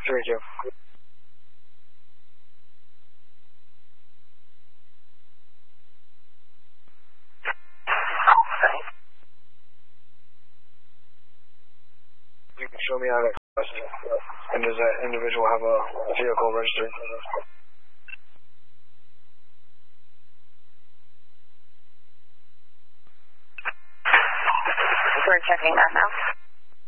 to reach you. You can show me how to cross, and does that individual have a vehicle registered? We're checking that now.